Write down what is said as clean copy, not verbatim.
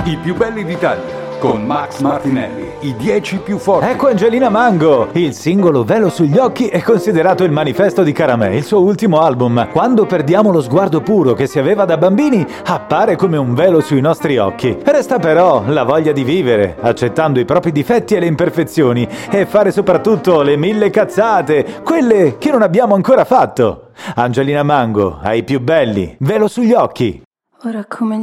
I più belli d'Italia con Max Martinelli, i 10 più forti. Ecco Angelina Mango! Il singolo Velo sugli occhi è considerato il manifesto di Caramè, il suo ultimo album. Quando perdiamo lo sguardo puro che si aveva da bambini, appare come un velo sui nostri occhi. Resta però la voglia di vivere, accettando i propri difetti e le imperfezioni, e fare soprattutto le 1000 cazzate, quelle che non abbiamo ancora fatto. Angelina Mango, ai più belli, Velo sugli occhi. Ora come